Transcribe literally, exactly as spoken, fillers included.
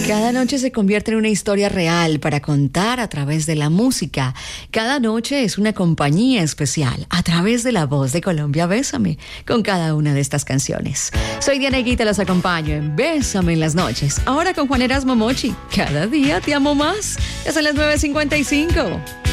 Cada noche se convierte en una historia real para contar a través de la música. Cada noche es una compañía especial a través de la voz de Colombia Bésame con cada una de estas canciones. Soy Diana Higuita, los acompaño en Bésame en las noches. Ahora con Juan Erasmo Mochi. Cada día te amo más. Ya son las nueve cincuenta y cinco.